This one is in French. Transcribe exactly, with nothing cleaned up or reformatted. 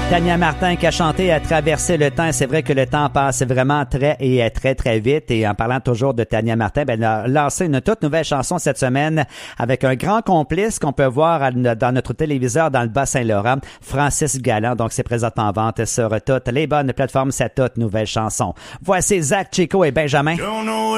Tania Martin qui a chanté à traverser le temps. C'est vrai que le temps passe vraiment très et très très vite. Et en parlant toujours de Tania Martin, ben, elle a lancé une toute nouvelle chanson cette semaine avec un grand complice qu'on peut voir dans notre téléviseur dans le Bas-Saint-Laurent, Francis Galland. Donc c'est présentement en vente sur toutes les bonnes plateformes, cette toute nouvelle chanson. Voici Zach, Chico et Benjamin.